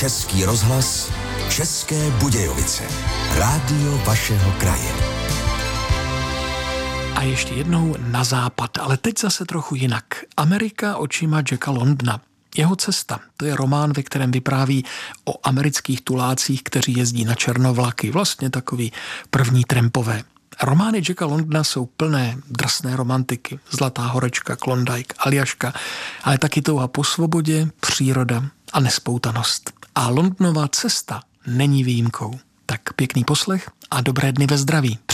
Český rozhlas, České Budějovice. Rádio vašeho kraje. A ještě jednou na západ, ale teď zase trochu jinak. Amerika očima Jacka Londona. Jeho cesta, to je román, ve kterém vypráví o amerických tulácích, kteří jezdí na černovlaky, vlastně takový první trampové. Romány Jacka Londona jsou plné drsné romantiky, Zlatá horečka, Klondike, Aljaška, ale taky touha po svobodě, příroda a nespoutanost. A Londonova cesta není výjimkou. Tak pěkný poslech a dobré dny ve zdraví.